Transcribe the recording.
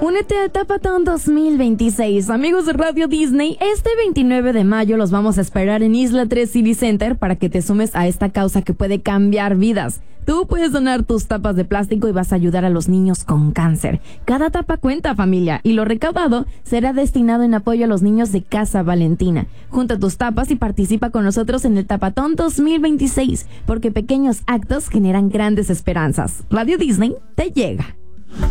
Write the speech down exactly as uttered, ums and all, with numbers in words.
Únete a Tapatón dos mil veintiséis. Amigos de Radio Disney, este veintinueve de mayo los vamos a esperar en Isla tres City Center para que te sumes a esta causa que puede cambiar vidas. Tú puedes donar tus tapas de plástico y vas a ayudar a los niños con cáncer. Cada tapa cuenta, familia, y lo recaudado será destinado en apoyo a los niños de Casa Valentina. Junta tus tapas y participa con nosotros en el Tapatón dos mil veintiséis, porque pequeños actos generan grandes esperanzas. Radio Disney te llega.